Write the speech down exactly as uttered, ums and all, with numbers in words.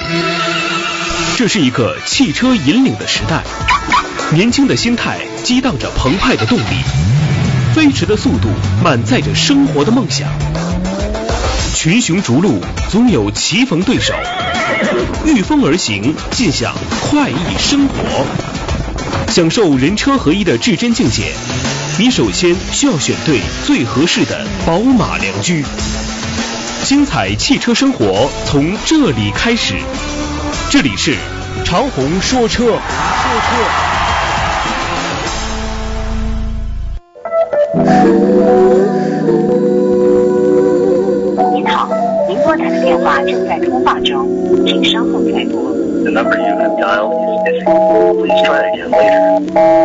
这是一个汽车引领的时代，年轻的心态激荡着澎湃的动力，飞驰的速度满载着生活的梦想。群雄逐鹿，总有棋逢对手，御风而行，尽享快意生活。享受人车合一的至臻境界，你首先需要选对最合适的宝马良驹。精彩汽车生活从这里开始，这里是长虹说车。说车。 您好，您拨打的电话正在通话中，请稍后再拨。 The number you have dialed is busy. Please try again later.